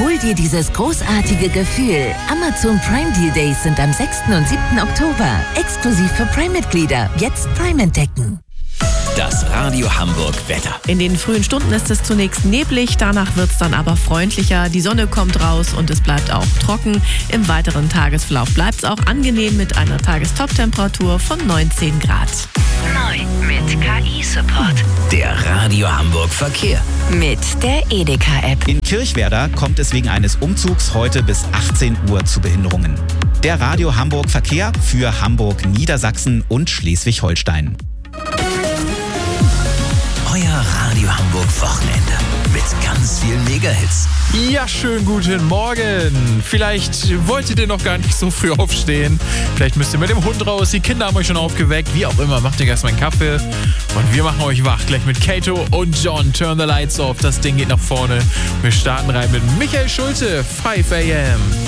Hol dir dieses großartige Gefühl. Amazon Prime Deal Days sind am 6. und 7. Oktober. Exklusiv für Prime-Mitglieder. Jetzt Prime entdecken. Das Radio Hamburg Wetter. In den frühen Stunden ist es zunächst neblig, danach wird es dann aber freundlicher. Die Sonne kommt raus und es bleibt auch trocken. Im weiteren Tagesverlauf bleibt es auch angenehm mit einer Tagestoptemperatur von 19 Grad. Neu mit KI-Support. Der Radio Hamburg Verkehr. Mit der Edeka-App. In Kirchwerder kommt es wegen eines Umzugs heute bis 18 Uhr zu Behinderungen. Der Radio Hamburg Verkehr für Hamburg, Niedersachsen und Schleswig-Holstein. Euer Radio Hamburg Wochenende mit ganz vielen Megahits. Ja, schönen guten Morgen. Vielleicht wolltet ihr noch gar nicht so früh aufstehen. Vielleicht müsst ihr mit dem Hund raus. Die Kinder haben euch schon aufgeweckt. Wie auch immer, macht euch erstmal einen Kaffee. Und wir machen euch wach. Gleich mit Kato und John. Turn the lights off. Das Ding geht nach vorne. Wir starten rein mit Michael Schulte. 5 a.m.